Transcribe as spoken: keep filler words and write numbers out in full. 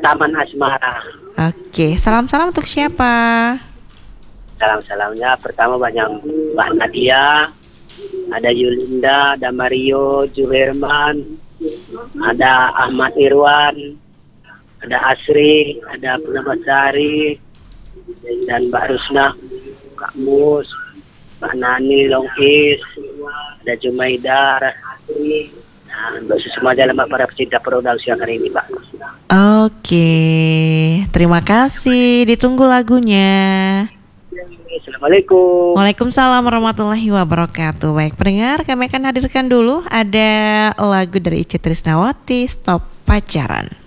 Taman Asmara. Oke, salam-salam untuk siapa? Salam-salamnya pertama banyak Mbak Nadia, ada Yulinda, ada Mario, Juherman, ada Ahmad Irwan, ada Asri, ada Purnabasari, dan Mbak Rusna, Kak Mus, Mbak Nani, Longkis, ada Jumaida, Rasri, nah, untuk semua jalan Mbak para pecinta produk siang hari ini Pak. Oke, terima kasih. Ditunggu lagunya. Assalamualaikum. Waalaikumsalam warahmatullahi wabarakatuh. Baik pendengar, kami akan hadirkan dulu ada lagu dari Ici Trisnawati, Stop Pacaran.